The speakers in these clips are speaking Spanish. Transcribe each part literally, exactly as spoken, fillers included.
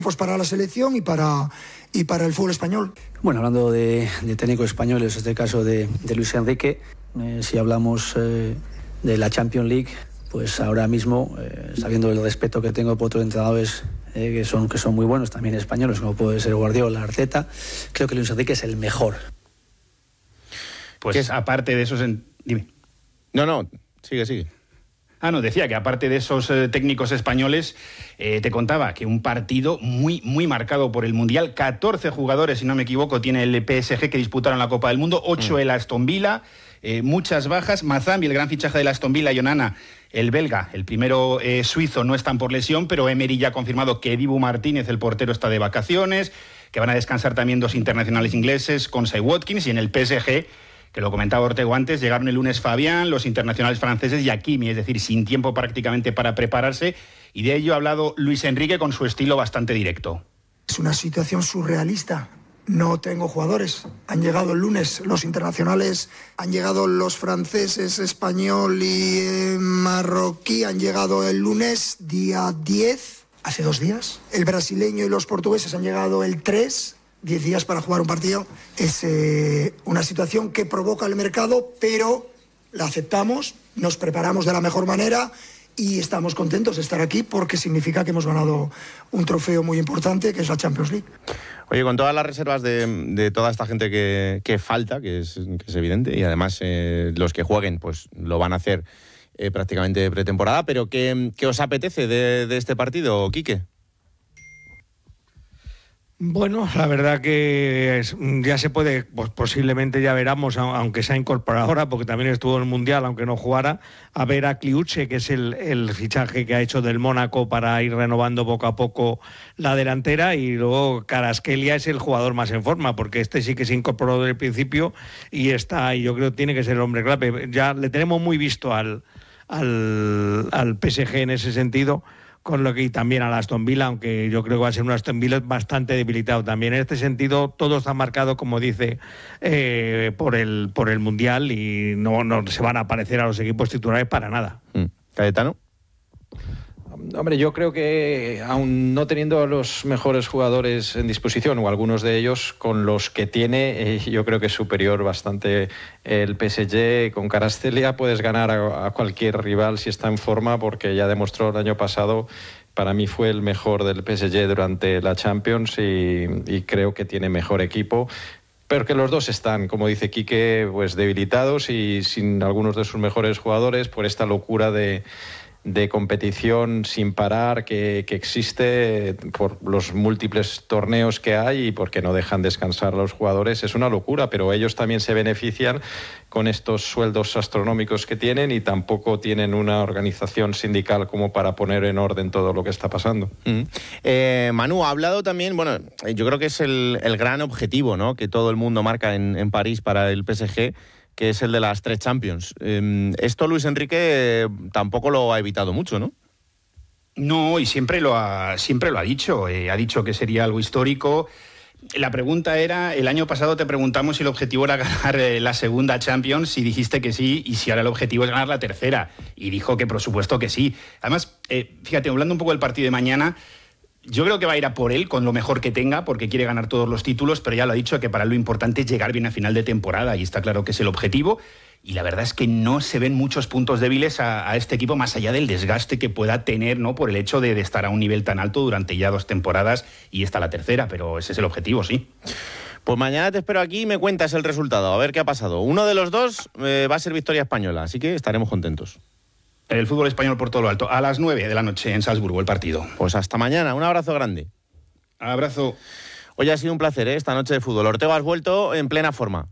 Pues para la selección y para, y para el fútbol español. Bueno, hablando de, de técnicos españoles, en este caso de, de Luis Enrique, eh, si hablamos eh, de la Champions League, pues ahora mismo, eh, sabiendo el respeto que tengo por otros entrenadores eh, que, son, que son muy buenos, también españoles, como puede ser Guardiola, Arteta, creo que Luis Enrique es el mejor. Pues es? aparte de esos... En... Dime. No, no, sigue, sigue. Ah, no, decía que aparte de esos eh, técnicos españoles, eh, te contaba que un partido muy, muy marcado por el Mundial. catorce jugadores, si no me equivoco, tiene el P S G que disputaron la Copa del Mundo, ocho mm. el Aston Villa, eh, muchas bajas. Mazambi, el gran fichaje del Aston Villa, y Onana, el belga, el primero eh, suizo, no están por lesión, pero Emery ya ha confirmado que Dibu Martínez, el portero, está de vacaciones, que van a descansar también dos internacionales ingleses, Konsa y Watkins, y en el P S G... que lo comentaba Ortego antes, llegaron el lunes Fabián, los internacionales franceses y Hakimi, es decir, sin tiempo prácticamente para prepararse, y de ello ha hablado Luis Enrique con su estilo bastante directo. Es una situación surrealista. No tengo jugadores. Han llegado el lunes los internacionales, han llegado los franceses, español y eh, marroquí, han llegado el lunes, día diez, hace dos días. El brasileño y los portugueses han llegado el tres, diez días para jugar un partido. Es eh, una situación que provoca el mercado, pero la aceptamos, nos preparamos de la mejor manera y estamos contentos de estar aquí porque significa que hemos ganado un trofeo muy importante, que es la Champions League. Oye, con todas las reservas de, de toda esta gente que, que falta, que es, que es evidente, y además eh, los que jueguen pues lo van a hacer eh, prácticamente de pretemporada, pero ¿qué, qué os apetece de, de este partido, Quique? Bueno, la verdad que es, ya se puede, pues posiblemente ya veremos, aunque se ha incorporado ahora, porque también estuvo en el Mundial, aunque no jugara, a ver a Kliuche, que es el, el fichaje que ha hecho del Mónaco para ir renovando poco a poco la delantera, y luego Kvaratskhelia es el jugador más en forma, porque este sí que se incorporó desde el principio y está, y yo creo que tiene que ser el hombre clave. Ya le tenemos muy visto al, al, al P S G en ese sentido, con lo que y también al Aston Villa, aunque yo creo que va a ser un Aston Villa bastante debilitado también. En este sentido, todo está marcado, como dice, eh, por el por el Mundial, y no, no se van a parecer a los equipos titulares para nada. Mm. ¿Cayetano? Hombre, yo creo que aun no teniendo a los mejores jugadores en disposición, o algunos de ellos, con los que tiene, eh, yo creo que es superior bastante el P S G. Con Kvaratskhelia puedes ganar a, a cualquier rival si está en forma, porque ya demostró el año pasado, para mí fue el mejor del P S G durante la Champions, y, y creo que tiene mejor equipo. Pero que los dos están, como dice Quique, pues debilitados y sin algunos de sus mejores jugadores por esta locura de... de competición sin parar que, que existe por los múltiples torneos que hay y porque no dejan descansar a los jugadores. Es una locura, pero ellos también se benefician con estos sueldos astronómicos que tienen, y tampoco tienen una organización sindical como para poner en orden todo lo que está pasando. Mm. Eh, Manu, ha hablado también, bueno, yo creo que es el, el gran objetivo, ¿no?, que todo el mundo marca en, en París para el P S G, que es el de las tres Champions. Eh, esto Luis Enrique eh, tampoco lo ha evitado mucho, ¿no? No, y siempre lo ha, siempre lo ha dicho. Eh, ha dicho que sería algo histórico. La pregunta era, el año pasado te preguntamos si el objetivo era ganar eh, la segunda Champions, y dijiste que sí, y si ahora el objetivo es ganar la tercera. Y dijo que por supuesto que sí. Además, eh, fíjate, hablando un poco del partido de mañana, yo creo que va a ir a por él con lo mejor que tenga, porque quiere ganar todos los títulos, pero ya lo ha dicho, que para él lo importante es llegar bien a final de temporada, y está claro que es el objetivo. Y la verdad es que no se ven muchos puntos débiles a, a este equipo, más allá del desgaste que pueda tener, ¿no?, por el hecho de, de estar a un nivel tan alto durante ya dos temporadas, y esta la tercera, pero ese es el objetivo, sí. Pues mañana te espero aquí y me cuentas el resultado, a ver qué ha pasado. Uno de los dos eh, va a ser victoria española, así que estaremos contentos. El fútbol español por todo lo alto, a las nueve de la noche en Salzburgo, el partido. Pues hasta mañana, un abrazo grande. Abrazo. Hoy ha sido un placer, ¿eh?, esta noche de fútbol. Ortego, has vuelto en plena forma.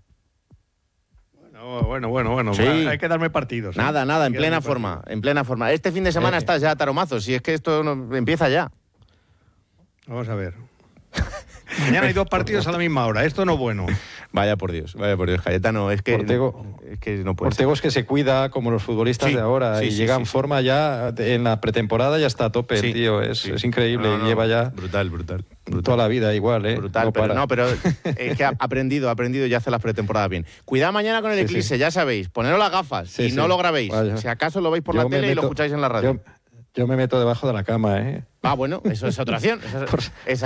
Bueno, bueno, bueno, bueno. Sí. Hay que darme partidos. ¿eh? Nada, nada, en plena forma, en plena forma. Este fin de semana eh. estás ya a taromazos, si es que esto no, empieza ya. Vamos a ver. Mañana hay dos partidos a la misma hora, esto no es bueno. Vaya por Dios, vaya por Dios, Cayetano, es que, Ortego, es que no puede Ortego ser. Es que se cuida como los futbolistas sí, de ahora, sí, y sí, llega sí, en sí. forma ya, en la pretemporada ya está a tope, sí, tío, es, sí. es increíble, no, no, lleva ya... Brutal, brutal, brutal. Toda la vida igual, ¿eh? Brutal, no pero para. no, pero es que ha aprendido, ha aprendido y hace las pretemporadas bien. Cuidado mañana con el sí, eclipse, sí. ya sabéis, poneros las gafas sí, y sí. no lo grabéis. Vaya. Si acaso lo veis por Yo la tele meto, y lo escucháis en la radio. Yo, yo me meto debajo de la cama, ¿eh? Ah, bueno, eso es otra opción. Esa, por, esa